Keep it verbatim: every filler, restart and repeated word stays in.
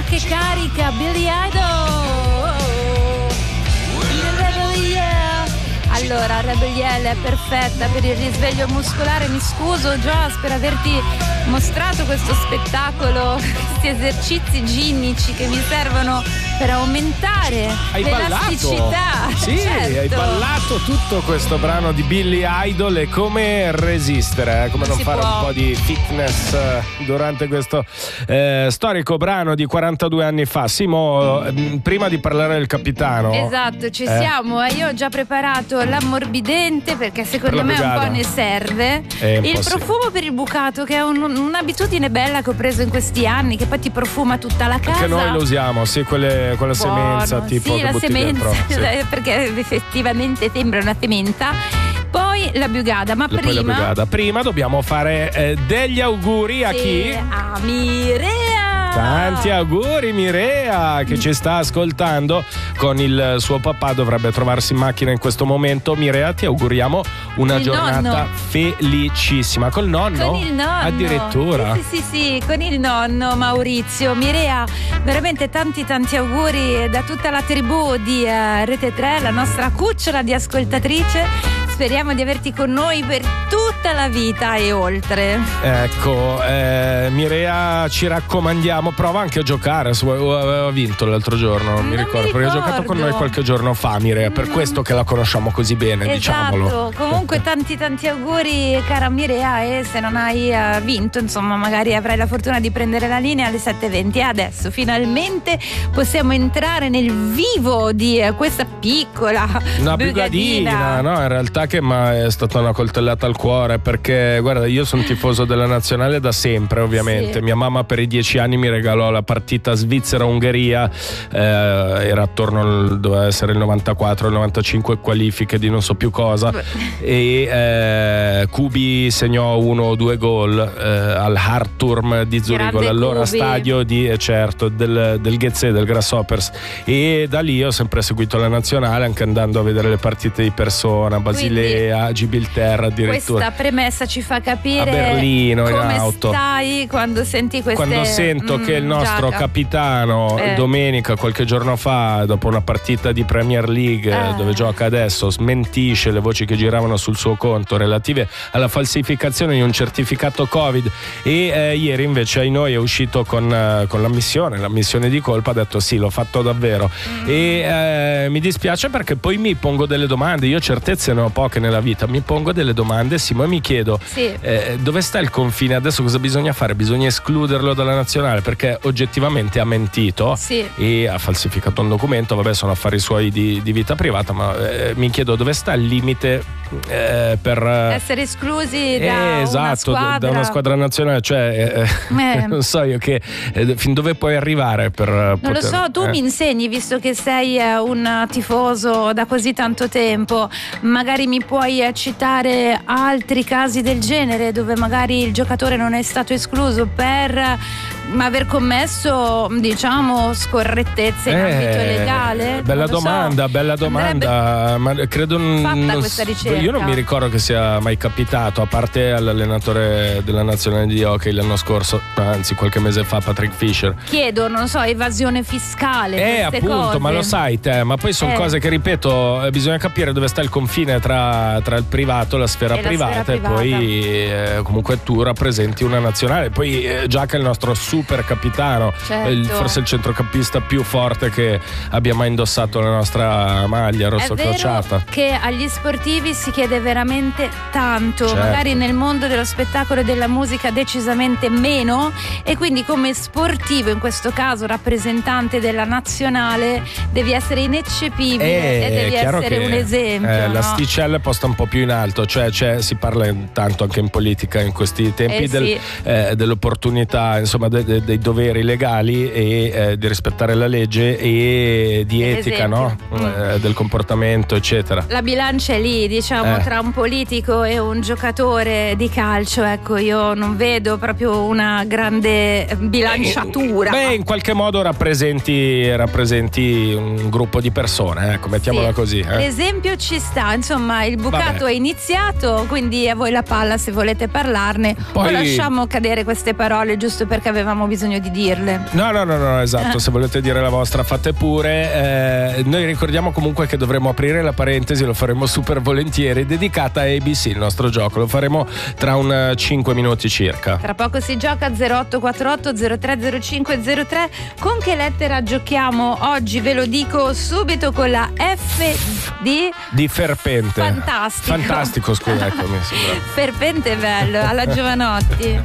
che carica, Billy Idol. Il Rebel Yell. Allora, Rebel Yell è perfetta per il risveglio muscolare. Mi scuso Joss per averti mostrato questo spettacolo, questi esercizi ginnici che mi servono per aumentare hai l'elasticità. Ballato. Sì, certo. Hai ballato tutto questo brano di Billy Idol. E come resistere, eh? come non, non fare può. un po' di fitness eh, durante questo eh, storico brano di quarantadue anni fa. Simo, mm. prima di parlare del capitano, esatto, ci eh. siamo. E io ho già preparato l'ammorbidente perché secondo per me bucata. un po' ne serve. Eh, il profumo sì. per il bucato, che è un, un'abitudine bella che ho preso in questi anni, che poi ti profuma tutta la casa. Anche noi lo usiamo, sì, quelle con la Buono. semenza tipo sì, che la butti semenza, dentro, sì. perché effettivamente sembra una sementa. Poi la biugada, ma e prima poi la biugada. Prima dobbiamo fare eh, degli auguri a sì, chi? a Mirea. Tanti auguri Mirea, che ci sta ascoltando con il suo papà, dovrebbe trovarsi in macchina in questo momento. Mirea, ti auguriamo una il giornata nonno. felicissima. Col nonno? Con il nonno. Addirittura? Sì, sì, sì, sì, con il nonno Maurizio. Mirea, veramente tanti tanti auguri da tutta la tribù di uh, Rete tre, la nostra cucciola di ascoltatrice. Speriamo di averti con noi per tutta la vita e oltre. Ecco, eh, Mirea, ci raccomandiamo, prova anche a giocare. Aveva vinto l'altro giorno, non, non mi ricordo, mi perché ha giocato con noi qualche giorno fa Mirea, per mm. questo che la conosciamo così bene, esatto. diciamolo. Comunque tanti tanti auguri cara Mirea, e se non hai uh, vinto, insomma, magari avrai la fortuna di prendere la linea alle sette e venti. E adesso finalmente possiamo entrare nel vivo di uh, questa piccola una bugadina. bugadina, no, in realtà che ma è stata una coltellata al cuore, perché guarda, io sono tifoso della nazionale da sempre, ovviamente. Sì. Mia mamma per i dieci anni mi regalò la partita Svizzera-Ungheria, eh, era attorno al, doveva essere il novantaquattro, il novantacinque, qualifiche di non so più cosa. Beh. E eh, Kubi segnò uno o due gol eh, al Hartturm di Zurigo, l'allora Kubi. stadio di eh, certo del, del Ghezzé, del Grasshoppers, e da lì ho sempre seguito la nazionale, anche andando a vedere le partite di persona, Basilea, a Gibilterra addirittura. Questa premessa ci fa capire a Berlino come in auto. stai quando senti queste quando sento mm, che il nostro giacca. capitano eh. domenica, qualche giorno fa, dopo una partita di Premier League eh. dove gioca adesso, smentisce le voci che giravano sul suo conto relative alla falsificazione di un certificato Covid, e eh, ieri invece ai noi è uscito con, eh, con l'ammissione l'ammissione di colpa, ha detto sì, l'ho fatto davvero. mm. E eh, mi dispiace, perché poi mi pongo delle domande, io certezze ne ho poche nella vita, mi pongo delle domande, Simo, e mi chiedo sì. eh, dove sta il confine adesso, cosa bisogna fare? Bisogna escluderlo dalla nazionale, perché oggettivamente ha mentito sì. e ha falsificato un documento, vabbè, sono affari suoi di, di vita privata, ma eh, mi chiedo dove sta il limite eh, per essere esclusi da eh, esatto, una squadra da una squadra nazionale, cioè eh, eh. non so io che eh, fin dove puoi arrivare per non poter, lo so, tu eh. mi insegni, visto che sei eh, un tifoso da così tanto tempo, magari mi puoi eh, citare altri casi del genere dove magari il giocatore non è stato escluso per eh, aver commesso, diciamo, scorrettezze in eh, ambito legale? Bella domanda, so. bella domanda, ma credo fatta non, questa ricerca. Io non mi ricordo che sia mai capitato, a parte all'allenatore della nazionale di hockey l'anno scorso, anzi qualche mese fa, Patrick Fisher. Chiedo, non so, evasione fiscale, Eh queste appunto, cose. ma lo sai te, ma poi sono eh. cose che, ripeto, eh, bisogna capire dove sta il confine tra, tra il privato, la sfera e privata, la sfera e privata. poi eh, comunque tu rappresenti una nazionale, poi eh, Giacca è il nostro super capitano, certo. il, forse il centrocampista più forte che abbia mai indossato la nostra maglia rosso crociata. È vero che agli sportivi si chiede veramente tanto, certo. magari nel mondo dello spettacolo e della musica decisamente meno, e quindi come sportivo, in questo caso rappresentante della nazionale, devi essere ineccepibile eh, e devi essere che, un esempio. Eh, no? L'asticella è posta un po' più in alto, cioè, cioè si parla tanto anche in politica in questi tempi eh, del, sì. eh, dell'opportunità, insomma, de, de, dei doveri legali e eh, di rispettare la legge e di Per etica, esempio. no? Mm. Eh, del comportamento, eccetera. La bilancia è lì, diciamo, eh. tra un politico e un giocatore di calcio. Ecco, io non vedo proprio una grande bilanciatura. Beh, in qualche modo rappresenti, rappresenti un gruppo di persone, ecco, mettiamola sì. così. Eh. L'esempio ci sta, insomma, il bucato Vabbè. è iniziato, quindi a voi la palla se volete parlarne. Poi o lasciamo cadere queste parole giusto perché avevamo avevamo bisogno di dirle. No, no, no, no, esatto. Se volete dire la vostra, fate pure. Eh, noi ricordiamo comunque che dovremo aprire la parentesi, lo faremo super volentieri, dedicata a A B C, il nostro gioco. Lo faremo tra un cinque minuti circa. Tra poco si gioca. Zero otto quattro otto zero tre zero cinque zero tre. Con che lettera giochiamo oggi? Ve lo dico subito, con la F di di Ferpente. Fantastico. Fantastico, scusa, ecco, mi sembra. Ferpente è bello, alla Giovanotti.